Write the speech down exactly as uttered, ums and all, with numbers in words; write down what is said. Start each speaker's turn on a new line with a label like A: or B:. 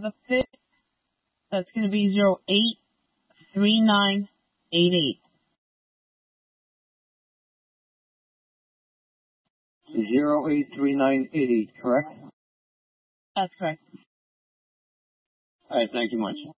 A: the fifth, that's going to be zero eight three nine eight eight.
B: zero eight three nine eight eight, correct?
A: That's correct.
B: All right, thank you much.